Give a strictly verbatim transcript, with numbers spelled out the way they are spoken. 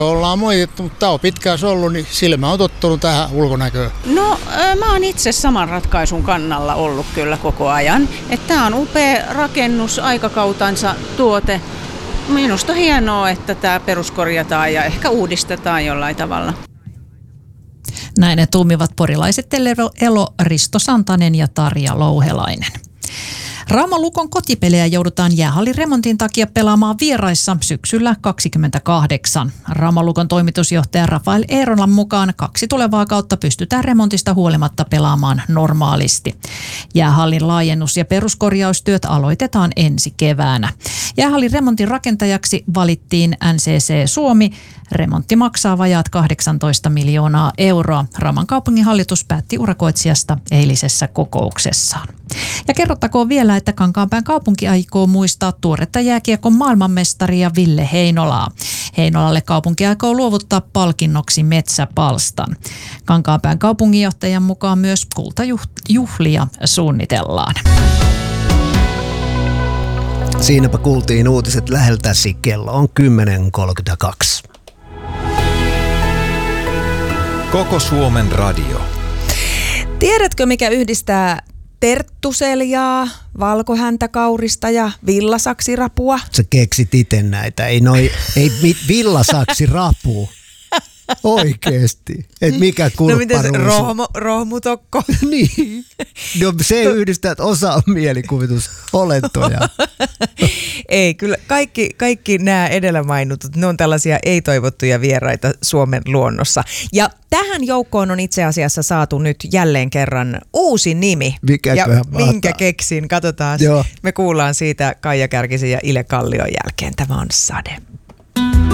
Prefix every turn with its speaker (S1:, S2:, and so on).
S1: Ollaan moitettu, mutta tämä on pitkään ollut, niin silmä on tottunut tähän ulkonäköön.
S2: No mä oon itse saman ratkaisun kannalla ollut kyllä koko ajan. Että tää on upea rakennus, aikakautansa tuote. Minusta hienoa, että tämä peruskorjataan ja ehkä uudistetaan jollain tavalla.
S3: Näin ne tuumivat porilaiset Tellero Elo, Risto Santanen ja Tarja Louhelainen. Rauman Lukon kotipelejä joudutaan jäähallin remontin takia pelaamaan vieraissa syksyllä kaksikymmentäkahdeksan. Rauman Lukon toimitusjohtaja Rafael Eerolan mukaan kaksi tulevaa kautta pystytään remontista huolimatta pelaamaan normaalisti. Jäähallin laajennus- ja peruskorjaustyöt aloitetaan ensi keväänä. Jäähallin remontin rakentajaksi valittiin N C C Suomi. Remontti maksaa vajaat kahdeksantoista miljoonaa euroa. Rauman kaupungin hallitus päätti urakoitsijasta eilisessä kokouksessaan. Ja kerrottakoon vielä, että Kankaanpään kaupunki aikoo muistaa tuoretta jääkiekon maailmanmestaria Ville Heinolaa. Heinolalle kaupunki aikoo luovuttaa palkinnoksi metsäpalstan. Kankaanpään kaupunginjohtajan mukaan myös kultajuhlia suunnitellaan.
S4: Siinäpä kuultiin uutiset läheltäsi, kello on kymmenen kolmekymmentäkaksi.
S5: Koko Suomen radio.
S6: Tiedätkö, mikä yhdistää terttuseljaa, valkohäntäkaurista ja villasaksirapua?
S4: Sä keksit itse näitä. Ei, noi, ei villasaksirapu. Oikeesti. Et mikä kurpparuusu.
S6: No miten rohmu, rohmutokko?
S4: Niin. No se yhdistää, että osa on mielikuvitusolentoja.
S6: Ei, kyllä kaikki, kaikki nämä edellä mainitut, ne on tällaisia ei-toivottuja vieraita Suomen luonnossa. Ja tähän joukkoon on itse asiassa saatu nyt jälleen kerran uusi nimi.
S4: Mikäköhän
S6: ja
S4: mahtaa?
S6: Minkä keksin, katsotaan.
S4: Joo.
S6: Me kuullaan siitä Kaija Kärkisen ja Ile Kallion jälkeen. Tämä on Sade.